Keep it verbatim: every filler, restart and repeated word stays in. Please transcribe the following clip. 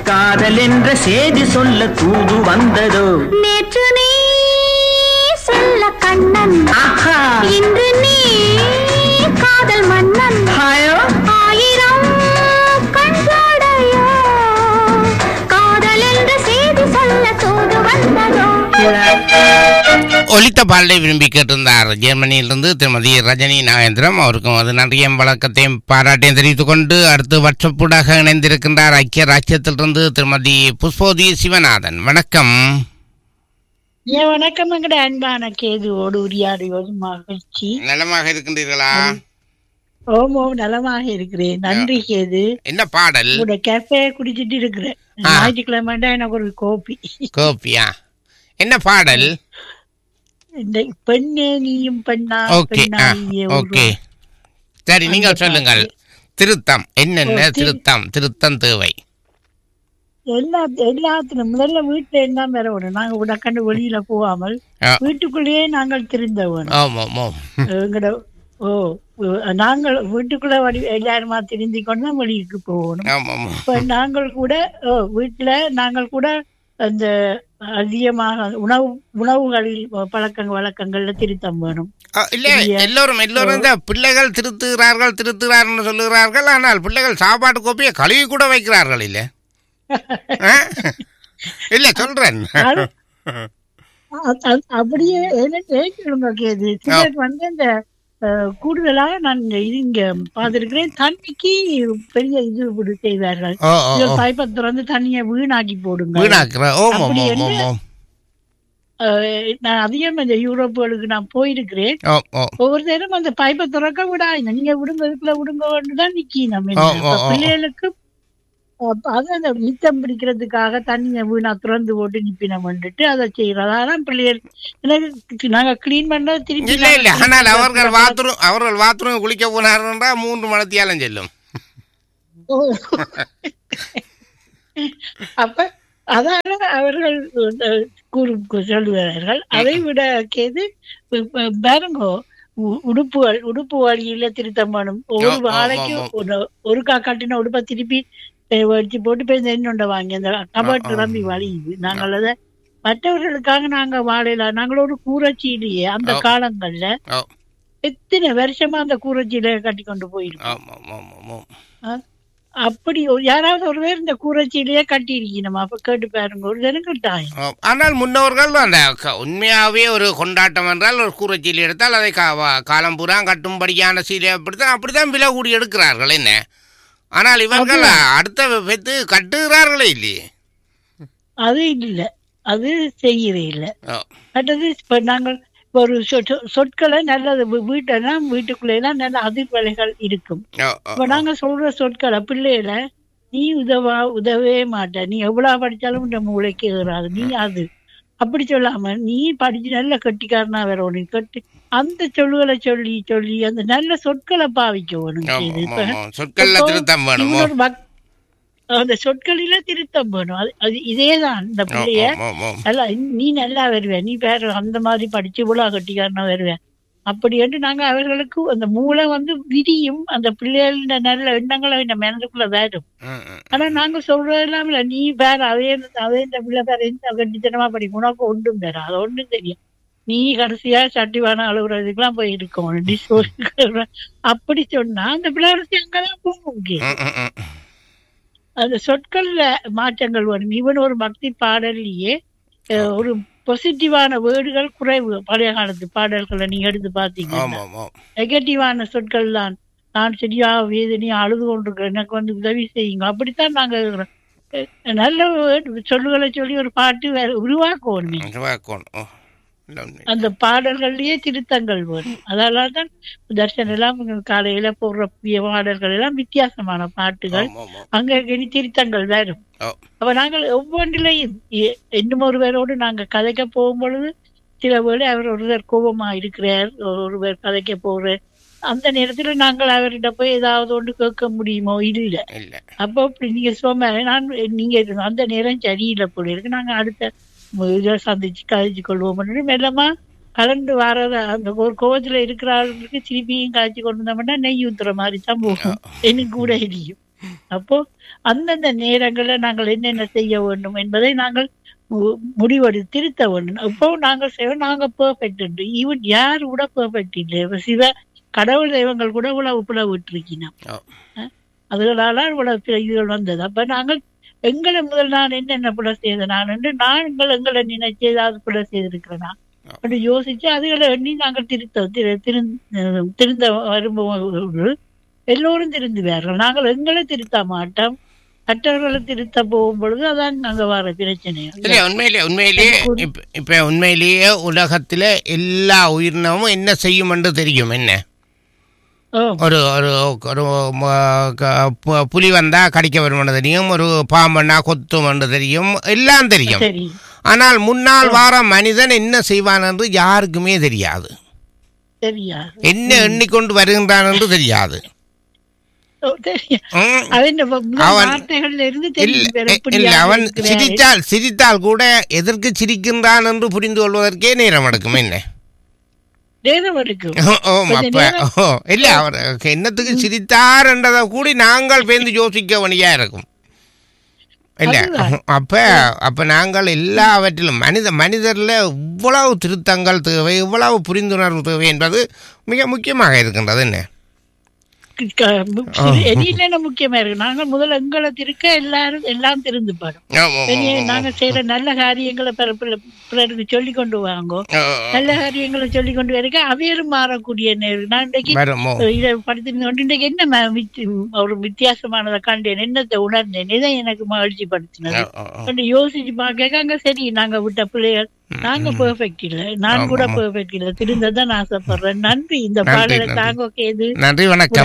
காதல் என்ற செய்தி சொல்ல தூது வந்ததோ நேற்று நீ செல்ல கண்ணன் இன்று நீ காதல் மன்னன் ஆயிரம் கண்பாடையோ காதல் என்ற செய்தி சொல்ல தூது வந்ததோ. ஒலித்த பாடலை விரும்பி கேட்டிருந்தார் ஜெர்மனியிலிருந்து திருமதி ரஜினி நாகேந்திரம். அவருக்கும் அது நிறைய வழக்கத்தையும் பாராட்டையும் தெரிவித்துக் கொண்டு அடுத்து வாட்ஸ்அப்புடாக இணைந்திருக்கின்றார் ஐக்கிய ராஜ்யத்திலிருந்து திருமதி புஷ்போதி சிவநாதன். வணக்கம். வணக்கம். எங்கட அன்பான கேதுவோடு உரையாடுவது மகிழ்ச்சி. நலமாக இருக்கின்றீர்களா? ஓம் ஓம் நலமாக இருக்கிறேன். நன்றி கேது. என்ன பாடல்? கேஃபே குடிச்சிட்டு இருக்கிறேன். ஞாயிற்றுக்கிழமை எனக்கு ஒரு கோப்பி. கோப்பியா? என்ன பாடல்? இந்த பெண்ணே நீயும் பெண்ணா? ஓகே, சரி, நீங்கள் சொல்லுங்கள். திருத்தம் என்னென்ன திருத்தம் திருத்தம் தேவை? எல்லா எல்லாத்திலும் முதல்ல வீட்டுல என்ன வேற வேணும். நாங்க உடக்கண்டு வெளியில போகாமல் வீட்டுக்குள்ளேயே நாங்கள் திருந்த வேணும். எங்கட ஓ நாங்கள் வீட்டுக்குள்ள வடி எல்லாருமா திருந்தி கொண்டு வெளியுக்கு போகணும். இப்ப நாங்கள் கூட வீட்டுல நாங்கள் கூட அந்த அதிகமாக உணவு உணவுகளில் பழக்க வழக்கங்கள்ல திருத்தம் வேணும். இல்ல எல்லோரும் எல்லோரும் இந்த பிள்ளைகள் திருத்துகிறார்கள் திருத்துகிறார்கள் சொல்லுகிறார்கள். ஆனால் பிள்ளைகள் சாப்பாட்டு கோப்பையை கழுவி கூட வைக்கிறார்கள். இல்ல இல்ல சொல்றேன் அப்படியே கேது வந்து இந்த கூடுதலாக நான் இங்க பார்த்திருக்கிறேன். தண்ணிக்கு பெரிய இது செய்வார்கள். பைப்பை திறந்து தண்ணியை வீணாக்கி போடுங்க. நான் அதிகம் இந்த யூரோப்புகளுக்கு நான் போயிருக்கிறேன். ஒவ்வொரு நேரம் அந்த பைப்பை திறக்க விடாது. நீங்க விடுங்கிறதுக்குள்ள விடுங்கதான் நிக்கி நம்ம பிள்ளைகளுக்கு அதை அந்த மிச்சம் பிடிக்கிறதுக்காக தண்ணியை வீணா திறந்து போட்டு நிப்பினம் வந்துட்டு அதை செய்யறதான் பிள்ளைகள். எனக்கு நாங்க கிளீன் பண்ண திருப்பி இல்ல இல்ல ஆனால் அவர்கள் பாத்ரூம் அவர்கள் பாத்ரூம் குளிக்க போனாருன்றா மூன்று மணத்தியாலும் செல்லும். அப்ப அதால அவர்கள் கூறு சொல்லுவார்கள். அதை விட கேது பாருங்கோ உடுப்புகள் உடுப்பு வழியில திருத்தம் வேணும். ஒரு வாழைக்கு ஒரு கா கட்டின உடுப்பை திருப்பி வச்சு போட்டு போய் என்னொண்ட வாங்கி அந்த கபட் நிரம்பி வழியுது. நாங்கள் அதை மற்றவர்களுக்காக நாங்க வாழையில நாங்கள் ஒரு கூரைச்சீலையே அந்த காலங்கள்ல எத்தனை வருஷமா அந்த கூரைச்சீலையை கட்டி கொண்டு போயிருக்கோம். அப்படி யாராவது ஒரு பேர் இந்த கூரைச்சீலையே கட்டி இருக்கணும். அப்ப கேட்டு பாருங்க ஒரு தினம் கட்டாயம். ஆனால் முன்னோர்கள் அந்த உண்மையாவே ஒரு கொண்டாட்டம் என்றால் ஒரு கூரைச்சீலை எடுத்தால் அதை காலம் பூரா கட்டும்படியான சீலை அப்படித்தான் அப்படித்தான் விலை கூடி எடுக்கிறார்கள். என்ன ஆனால் இவர்கள் அடுத்த பெற்று கட்டுகிறார்களே இல்லையே. அது இல்ல அது செய்யறே இல்ல. கட்டது இப்ப நாங்கள் ஒரு சொற்களை நல்லது வீட்டெல்லாம் வீட்டுக்குள்ள எல்லாம் நல்ல அதிர்வலைகள் இருக்கும். இப்ப நாங்க சொல்ற சொற்களை பிள்ளையில நீ உதவா உதவே மாட்ட, நீ எவ்வளவு படிச்சாலும் இந்த மூளைக்கு ஏறாது, நீ அது அப்படி சொல்லாம நீ படிச்சு நல்ல கட்டிக்காரனா வரணும். கட்டி அந்த சொல்லுகளை சொல்லி சொல்லி அந்த நல்ல சொற்களை பாவிக்க வேணும். அந்த சொற்களில திருத்தம் வேணும். அது இதேதான் இந்த பிள்ளைய நல்லா நீ நல்லா வருவேன், நீ பேர அந்த மாதிரி படிச்சு இவ்வளவு கட்டிக்காரனா வருவேன் அப்படி என்று நாங்க அவர்களுக்கு அந்த மூளை வந்து விரியும். அந்த பிள்ளைகள நல்ல எண்ணங்களை இந்த மனதுக்குள்ள வரும். ஆனா நாங்க சொல்றதெல்லாம் இல்ல நீ வேற அதே அதே இந்த பிள்ளை வேற எந்த கட்டித்தனமா படிக்கும் உனக்கு ஒன்றும் வேற அது ஒன்றும் தெரியும். நீ கடைசியா சட்டிவான அழுகுறதுக்கெல்லாம் போய் இருக்கணும் அப்படி சொன்னா அந்த பிள்ளை அங்கதான் போகும். அந்த சொற்கள்ல மாற்றங்கள் வரும். இவன் ஒரு பக்தி பாடல்லையே ஒரு பாசிட்டிவான வேர்டுகள் குறைவு. பழைய காலத்து பாடல்களை நீங்க எடுத்து பாத்தீங்கன்னா நெகட்டிவான சொற்கள் தான். நான் சரியா வேதனையா அழுது கொண்டிருக்கிறேன், எனக்கு வந்து உதவி செய்யுங்க அப்படித்தான் நாங்க நல்ல சொல்லுகளை சொல்லி ஒரு பாட்டு உருவாக்கணும். அந்த பாடல்கள்லயே திருத்தங்கள் வரும். அதனால தான் தர்ஷன் எல்லாம் காலையில போடுற பாடல்கள் எல்லாம் வித்தியாசமான பாட்டுகள் அங்க திருத்தங்கள் வரும். அப்ப நாங்கள் ஒவ்வொன்றிலையும் இன்னும் ஒருவரோடு நாங்க கதைக்க போகும் பொழுது சில வேளை அவர் ஒருவர் கோபமா இருக்கிறார், ஒருவர் கதைக்க போற அந்த நேரத்துல நாங்கள் அவர்கிட்ட போய் ஏதாவது ஒன்று கேட்க முடியுமோ? இல்ல. அப்போ அப்படி நீங்க சோம நான் நீங்க அந்த நேரம் சரியில்லை போல இருக்கு, நாங்க அடுத்த இதை சந்திச்சு கதைச்சு கொள்வோம். மெல்லமா கலந்து வர அந்த ஒரு கோவத்துல இருக்கிற ஆளுங்களுக்கு திருப்பியும் காய்ச்சி கொண்டு வந்தோம்னா நெய் ஊத்துற மாதிரி தான் போகும். எனக்கு கூட எரியும். அப்போ அந்தந்த நேரங்களில் நாங்கள் என்னென்ன செய்ய வேண்டும் என்பதை நாங்கள் மு- முடிவெடு திருத்த வேண்டும். இப்போ நாங்கள் செய்வோம், நாங்க பெர்ஃபெக்ட். ஈவன் யார் கூட பெர்ஃபெக்ட் இல்லை. இப்ப சிவ கடவுள் தெய்வங்கள் கூட உழவு புல விட்டுருக்கணும். ஓ. அதுகளால இவ்வளவு பெரிய இதுகள் வந்தது. அப்ப நாங்கள் எங்களை முதல் நான் என்னென்ன புல செய்த நான் என்று நாங்கள் எங்களை நினைச்சு ஏதாவது புல செய்திருக்கிறேனா அப்படி யோசிச்சு அதுகளை எண்ணி நாங்கள் திருத்த திரு- திரு- திருந்த வரும்போது எல்லோரும் திருந்துவார்கள். நாங்கள் எங்களை திருத்த மாட்டோம், மற்றவர்களை திருத்த போகும் பொழுது அதான் அங்க வர பிரச்சனை. இல்ல உண்மையிலே உண்மையிலேயே இப்ப இப்ப உண்மையிலேயே உலகத்துல எல்லா உயிரினமும் என்ன செய்யும் என்று தெரியும். என்ன ஓ, ஒரு ஒரு ஒரு ம- க- பு- புலி வந்தா கடிக்க வரும்னு தெரியும், ஒரு பாம்பண்ணா கொத்தும் தெரியும், எல்லாம் தெரியும். சரி. ஆனால் முன்னால் வார மனிதன் என்ன செய்வான் என்று யாருக்குமே தெரியாது. சரியா? என்ன எண்ணிக்கொண்டு வருகின்றான் என்று தெரியாது. ஓ, தெரியும். ம். அவன் முதல் அவன் வார்த்தைகள்ல இருந்து இல்ல, தெரியும் வேற எப்படி இல்ல, யார் அவன் இருக்கிறாரு. சிரித்தால் சிரித்தால் கூட எதற்கு சிரிக்கின்றான் என்று புரிந்து கொள்வதற்கே நேரம் எடுக்கும். என்ன நேரம் எடுக்கும். ஓ, ஓ, கொஞ்ச அப்ப நேரம். ஓ, இல்ல அவர் என்னத்துக்கு சிரித்தார் என்றதை கூடி நாங்கள் பேந்து யோசிக்க வழியா இருக்கும். இல்ல அதுதான். அப்ப அப்ப நாங்கள் எல்லாவற்றிலும் மனித மனிதர்ல இவ்வளவு திருத்தங்கள் தேவை, இவ்வளவு புரிந்துணர்வு தேவை என்பது மிக முக்கியமாக இருக்கின்றது. என்ன என்ன முக்கியமா இருக்கு. நாங்கள் முதல்ல எங்களை திருக்க எல்லாரும் எல்லாம் திருந்து பாடும். ஆமா, ஆமா, ஆமா. நாங்க செய்யற நல்ல காரியங்களை பிற- பிற- பிறருக்கு சொல்லி கொண்டு வாங்கோ. ஆ, நல்ல காரியங்களை சொல்லி கொண்டு வரைக்க அவையரும் மாறக்கூடிய நேரம். நான் இன்றைக்கு வருமோ. இதை படித்திருந்த கொண்டு இன்றைக்கு என்ன ம- வித்தி- ஒரு வித்தியாசமானதை கண்டேன், என்னத்தை உணர்ந்தேன், இதை எனக்கு மகிழ்ச்சி படுத்தினது. ஆ, ஆ, ஆ. கொஞ்சம் யோசிச்சு பார்க்க அங்க சரி நாங்க விட்ட பிள்ளைகள் நாங்க பெர்ஃபெக்ட் இல்ல, நான் கூட பெர்ஃபெக்ட் இல்ல, திருந்ததான் ஆசைப்படுறேன். நன்றி. இந்த நன்றி, பாடலை நன்றி. தாங்க கேது நன்றி, வணக்கம்.